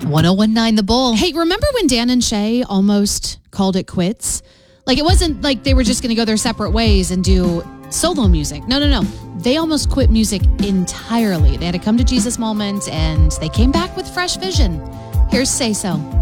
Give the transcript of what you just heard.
1019 The Bull. Hey, remember when Dan and Shay almost called it quits? Like, it wasn't like they were just going to go their separate ways and do solo music. No. They almost quit music entirely. They had a come to Jesus moment, and they came back with fresh vision. Here's Say So.